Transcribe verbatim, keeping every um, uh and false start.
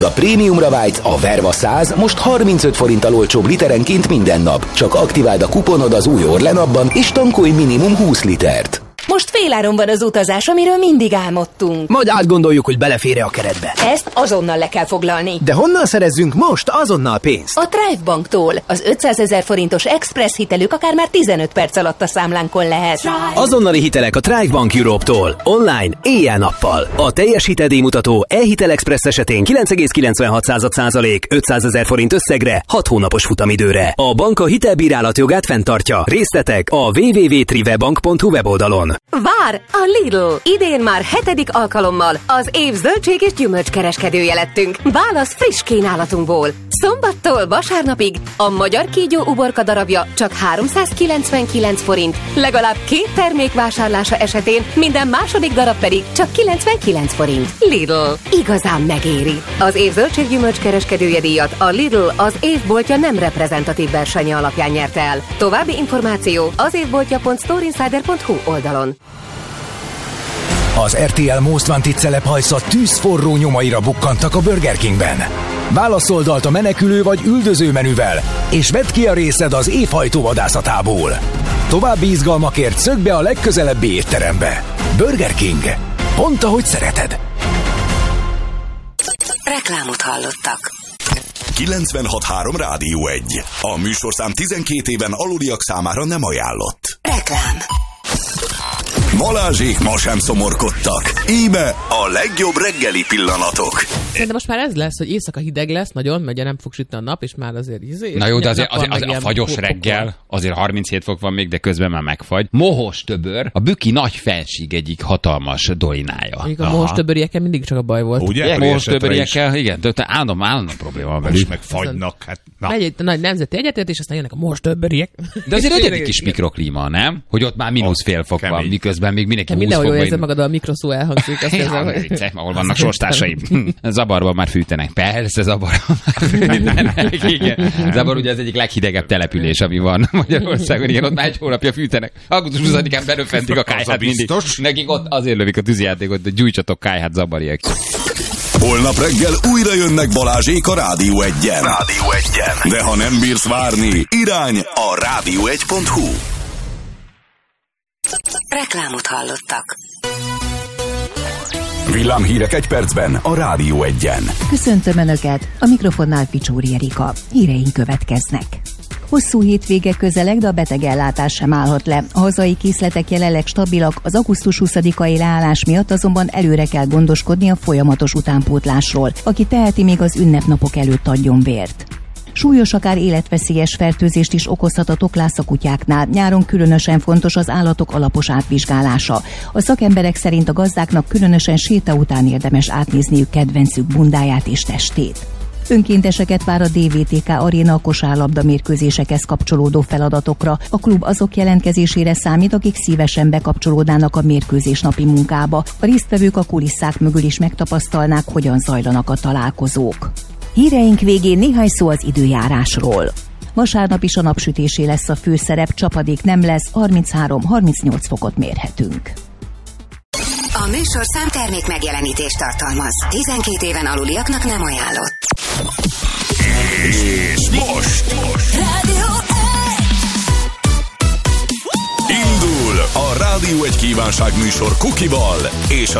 A prémiumra vágysz, a Verva száz most harmincöt forinttal olcsóbb literenként minden nap. Csak aktiváld a kuponod az új Orlen appban, és tankolj minimum húsz litert. Most féláron van az utazás, amiről mindig álmodtunk. Majd átgondoljuk, hogy belefér-e a keretbe. Ezt azonnal le kell foglalni. De honnan szerezzünk most azonnal pénzt? A Thrive Banktól. Az ötszázezer forintos express hitelük akár már tizenöt perc alatt a számlánkon lehet. Thrive. Azonnali hitelek a Thrive Bank Europe-tól. Online, éjjel-nappal. A teljes hiteldíjmutató e-hitel express esetén kilenc egész kilencvenhat százalék ötszázezer forint összegre, hat hónapos futamidőre. A bank a hitelbírálat jogát fenntartja. Részletek a double-u double-u double-u pont trivebank pont hu weboldalon. Vár a Lidl! Idén már hetedik alkalommal az év zöldség és gyümölcskereskedője lettünk. Válasz friss kínálatunkból. Szombattól vasárnapig a magyar kígyó uborka darabja csak háromszázkilencvenkilenc forint, legalább két termék vásárlása esetén minden második darab pedig csak kilencvenkilenc forint. Lidl. Igazán megéri. Az év zöldség gyümölcskereskedője díjat a Lidl az évboltja nem reprezentatív versenye alapján nyerte el. További információ az évboltja pont storeinsider pont hu oldalon. Az er té el Most Wanted celephajsza tűzforró nyomaira bukkantak a Burger Kingben. Válaszoldalt a menekülő vagy üldöző menüvel, és vedd ki a részed az évhajtó vadászatából. További izgalmakért szökj be a legközelebbi étterembe. Burger King. Pont ahogy szereted. Reklámot hallottak. kilencvenhat három Rádió egy. A műsorszám tizenkét éven aluliak számára nem ajánlott. Reklám. Balázsék ma sem szomorkodtak. Íme a legjobb reggeli pillanatok. De most már ez lesz, hogy éjszaka hideg lesz nagyon, mert ugye nem fog sütni a nap, és már azért izé. Na jó, de azért, azért, azért a fagyos reggel, azért harminchét fok van még, de közben már megfagy. Mohos töbör, a Büki nagy felség egyik hatalmas dolinája. Még a mohos töböriekkel mindig csak a baj volt. Ugye? Mohos töböriekkel, igen, de állandom, állandom probléma van velük. meg fagynak, hát na. Megy egy nagy nemzeti egyetet, és aztán jönnek a mohos töböriek. De azért egy kis mikroklíma, nem? Hogy ott már mínusz fél fok van, miközben még mindenki húsz mindenhol fokban. Mindenhol jól érzed magad, a mikroszó elhangzik. Azt érzem, hogy... Vicce, ahol vannak sorstársaim. Zabarban már fűtenek. Persze, Zabarban már fűtenek. Igen. Zabar ugye az egyik leghidegebb település, ami van Magyarországon. Igen, ott már egy hónapja fűtenek. augusztus huszadikán beröffentik a kályhát mindig. Nekik ott azért lövik a tűzijátékot, hogy gyújtsatok kályhát, zabariek. Holnap reggel újra jönnek Balázsék a Rádió egyen. Rádió egyen. De ha nem bírsz várni, irány a rádió egy pont hu. Reklámot hallottak. Villámhírek egy percben a Rádió egyen. Köszöntöm Önöket, a mikrofonnál Picsóri Erika. Híreink következnek. Hosszú hétvége közeleg, de a betegellátás sem állhat le. A hazai készletek jelenleg stabilak, az augusztus huszadikai leállás miatt azonban előre kell gondoskodni a folyamatos utánpótlásról. Aki teheti, még az ünnepnapok előtt adjon vért. Súlyos, akár életveszélyes fertőzést is okozhat a toklász a kutyáknál. Nyáron különösen fontos az állatok alapos átvizsgálása. A szakemberek szerint a gazdáknak különösen séta után érdemes átnézniük kedvencük bundáját és testét. Önkénteseket vár a dé vé té ká Aréna a kosárlabda mérkőzésekhez kapcsolódó feladatokra. A klub azok jelentkezésére számít, akik szívesen bekapcsolódnának a mérkőzés napi munkába. A résztvevők a kulisszák mögül is megtapasztalnák, hogyan zajlanak a találkozók. Híreink végén néhány szó az időjárásról. Vasárnap is a napsütésé lesz a főszerep, csapadék nem lesz, harminchárom-harmincnyolc fokot mérhetünk. A műsorszám termék megjelenítést tartalmaz. tizenkét éven aluliaknak nem ajánlott. És most, most. Rádió Indul a Rádió egy kívánságműsor Kukival és a